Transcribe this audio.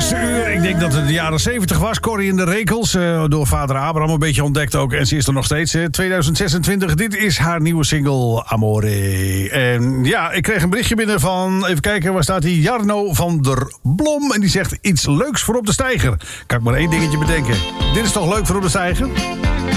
eerste uur. Ik denk dat het de jaren 70 was. Corrie in de Rekels. Door vader Abraham een beetje ontdekt ook. En ze is er nog steeds. 2026. Dit is haar nieuwe single Amore. En ja, ik kreeg een berichtje binnen van... Even kijken, waar staat die? Jarno van der Blom. En die zegt iets leuks voor op de steiger. Kan ik maar één dingetje bedenken. Dit is toch leuk voor op de steiger?